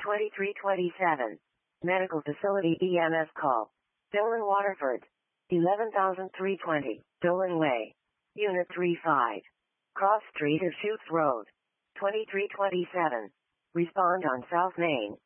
2327. Medical Facility EMS call. Dillon Waterford. 11,320. Dillon Way. Unit 35. Cross Street or Shoots Road. 2327. Respond on South Main.